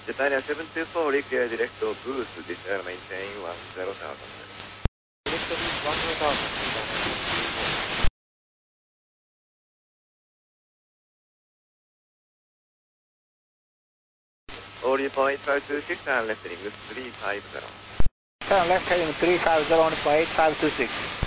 Japan 724, require direct to boost, this air maintain 10,000. Direct to boost 10,000. Only point 526 and left heading 350. Turn left heading 350 on 8526.